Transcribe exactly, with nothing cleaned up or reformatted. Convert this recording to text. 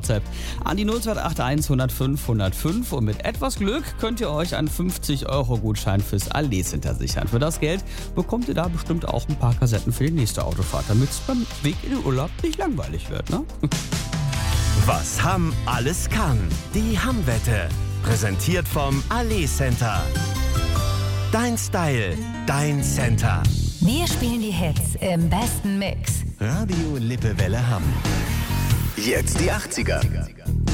WhatsApp an die null zwei acht eins eins null fünf null fünf und mit etwas Glück könnt ihr euch einen fünfzig Euro Gutschein fürs Allee Center sichern. Für das Geld bekommt ihr da bestimmt auch ein paar Kassetten für die nächste Autofahrt, damit es beim Weg in den Urlaub nicht langweilig wird, ne? Was Hamm alles kann. Die Hamm-Wette. Präsentiert vom Allee Center. Dein Style, dein Center. Wir spielen die Hits im besten Mix. Radio Lippewelle Hamm. Jetzt die achtziger.